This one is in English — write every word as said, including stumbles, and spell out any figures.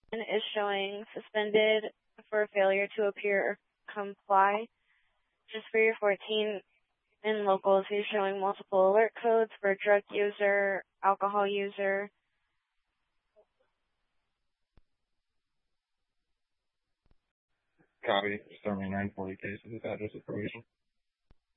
is showing suspended for failure to appear or comply. Just for your fourteen in locals, he's showing multiple alert codes for drug user, alcohol user. Copy. Stormy nine forty case of this address information.